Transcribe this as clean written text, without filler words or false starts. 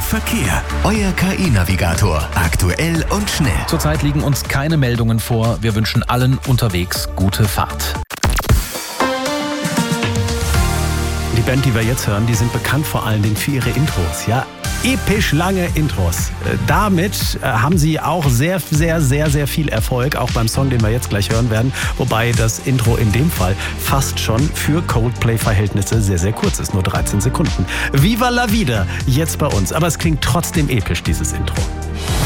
Verkehr. Euer KI-Navigator. Aktuell und schnell. Zurzeit liegen uns keine Meldungen vor. Wir wünschen allen unterwegs gute Fahrt. Die Band, die wir jetzt hören, die sind bekannt vor allen Dingen für ihre Intros. Ja, episch lange Intros. Damit haben sie auch sehr viel Erfolg, auch beim Song, den wir jetzt gleich hören werden. Wobei das Intro in dem Fall fast schon für Coldplay-Verhältnisse sehr kurz ist, nur 13 Sekunden. Viva la vida, jetzt bei uns. Aber es klingt trotzdem episch, dieses Intro.